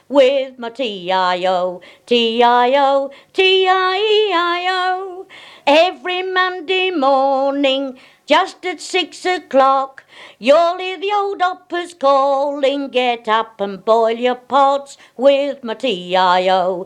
with my T-I-O, T-I-O, T-I-E-I-O. Every Monday morning, just at 6 o'clock, you'll hear the old operas calling, get up and boil your pots with my T-I-O,